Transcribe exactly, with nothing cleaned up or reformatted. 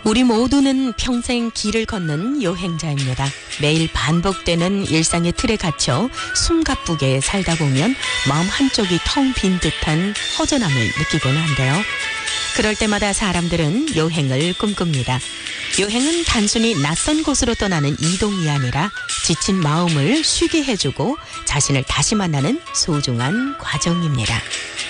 우리 모두는 평생 길을 걷는 여행자입니다. 매일 반복되는 일상의 틀에 갇혀 숨가쁘게 살다 보면 마음 한쪽이 텅 빈 듯한 허전함을 느끼곤 한데요. 그럴 때마다 사람들은 여행을 꿈꿉니다. 여행은 단순히 낯선 곳으로 떠나는 이동이 아니라 지친 마음을 쉬게 해주고 자신을 다시 만나는 소중한 과정입니다.